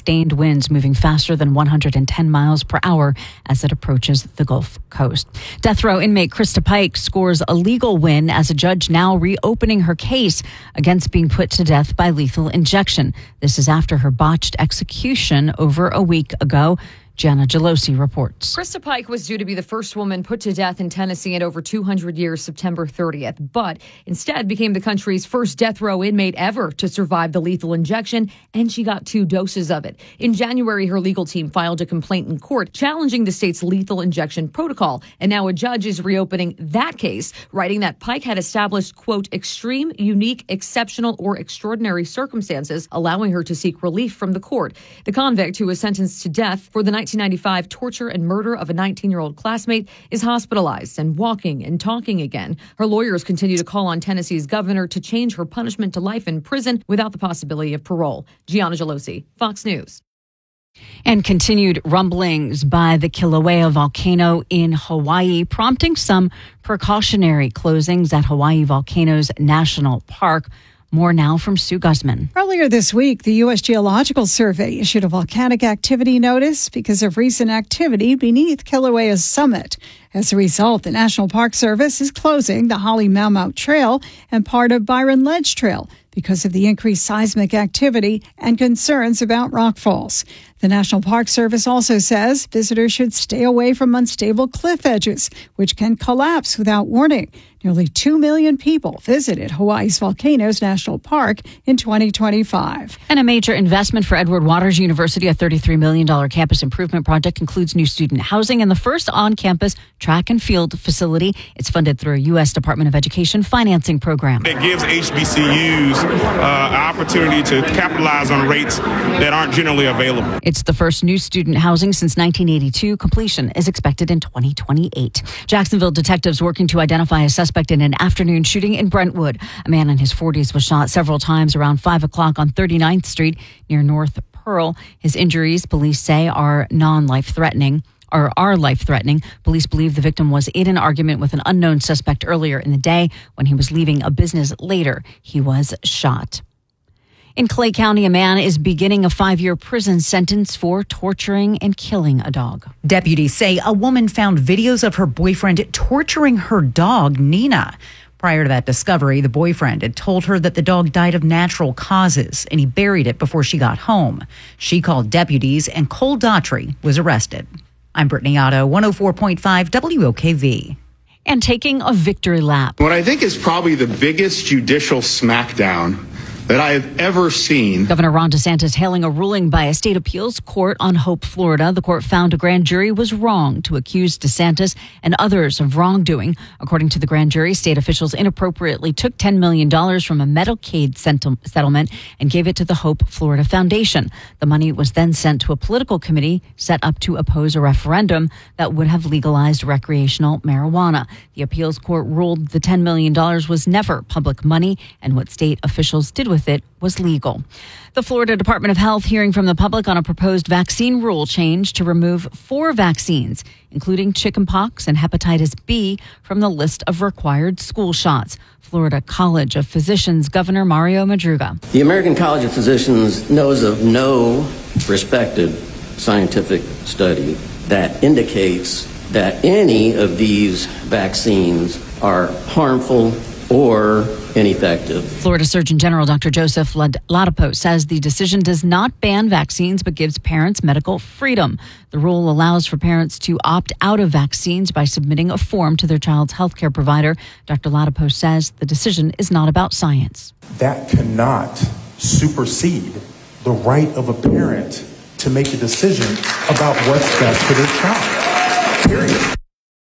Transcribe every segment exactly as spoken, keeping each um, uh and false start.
sustained winds moving faster than one hundred ten miles per hour as it approaches the Gulf Coast. Death row inmate Krista Pike scores a legal win as a judge now reopening her case against being put to death by lethal injection. This is after her botched execution over a week ago. Gianna Gelosi reports. Krista Pike was due to be the first woman put to death in Tennessee in over two hundred years, September thirtieth, but instead became the country's first death row inmate ever to survive the lethal injection, and she got two doses of it. In January, her legal team filed a complaint in court challenging the state's lethal injection protocol, and now a judge is reopening that case, writing that Pike had established, quote, extreme, unique, exceptional, or extraordinary circumstances, allowing her to seek relief from the court. The convict, who was sentenced to death for the nineteen ninety-five torture and murder of a nineteen-year-old classmate, is hospitalized and walking and talking again. Her lawyers continue to call on Tennessee's governor to change her punishment to life in prison without the possibility of parole. Gianna Gelosi, Fox News. And continued rumblings by the Kilauea volcano in Hawaii, prompting some precautionary closings at Hawaii Volcanoes National Park. More now from Sue Guzman. Earlier this week, the U S Geological Survey issued a volcanic activity notice because of recent activity beneath Kilauea's summit. As a result, the National Park Service is closing the Holly Maumau Trail and part of Byron Ledge Trail because of the increased seismic activity and concerns about rockfalls. The National Park Service also says visitors should stay away from unstable cliff edges, which can collapse without warning. Nearly two million people visited Hawaii's Volcanoes National Park in twenty twenty-five. And a major investment for Edward Waters University, a thirty-three million dollars campus improvement project, includes new student housing and the first on-campus track and field facility. It's funded through a U S Department of Education financing program. It gives H B C Us uh, an opportunity to capitalize on rates that aren't generally available. It's the first new student housing since nineteen eighty-two. Completion is expected in twenty twenty-eight. Jacksonville detectives working to identify a suspect in an afternoon shooting in Brentwood. A man in his forties was shot several times around five o'clock on thirty-ninth Street near North Pearl. His injuries, police say, are non-life-threatening. Or are life-threatening. Police believe the victim was in an argument with an unknown suspect earlier in the day. When he was leaving a business later, he was shot. In Clay County, a man is beginning a five-year prison sentence for torturing and killing a dog. Deputies say a woman found videos of her boyfriend torturing her dog, Nina. Prior to that discovery, the boyfriend had told her that the dog died of natural causes, and he buried it before she got home. She called deputies, and Cole Daughtry was arrested. I'm Brittany Otto, one oh four point five W O K V. And taking a victory lap. What I think is probably the biggest judicial smackdown that I have ever seen. Governor Ron DeSantis hailing a ruling by a state appeals court on Hope, Florida. The court found a grand jury was wrong to accuse DeSantis and others of wrongdoing. According to the grand jury, state officials inappropriately took ten million dollars from a Medicaid settlement and gave it to the Hope Florida Foundation. The money was then sent to a political committee set up to oppose a referendum that would have legalized recreational marijuana. The appeals court ruled the ten million dollars was never public money, and what state officials did with with it was legal. The Florida Department of Health hearing from the public on a proposed vaccine rule change to remove four vaccines, including chickenpox and hepatitis B, from the list of required school shots. Florida College of Physicians Governor Mario Madruga. The American College of Physicians knows of no respected scientific study that indicates that any of these vaccines are harmful or ineffective. Florida Surgeon General Doctor Joseph Ladapo says the decision does not ban vaccines but gives parents medical freedom. The rule allows for parents to opt out of vaccines by submitting a form to their child's health care provider. Doctor Ladapo says the decision is not about science. That cannot supersede the right of a parent to make a decision about what's best for their child. Period.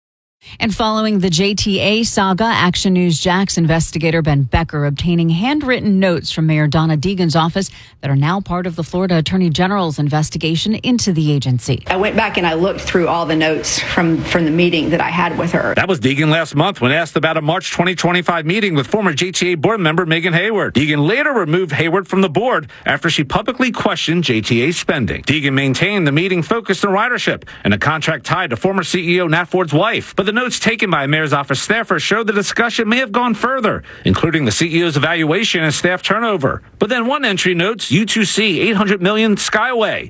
And following the J T A saga, Action News Jax investigator Ben Becker obtaining handwritten notes from Mayor Donna Deegan's office that are now part of the Florida Attorney General's investigation into the agency. I went back and I looked through all the notes from, from the meeting that I had with her. That was Deegan last month when asked about a March twenty twenty-five meeting with former J T A board member Megan Hayward. Deegan later removed Hayward from the board after she publicly questioned J T A spending. Deegan maintained the meeting focused on ridership and a contract tied to former C E O Nat Ford's wife. But the notes taken by a mayor's office staffer showed the discussion may have gone further, including the C E O's evaluation and staff turnover. But then one entry notes U two C eight hundred million Skyway.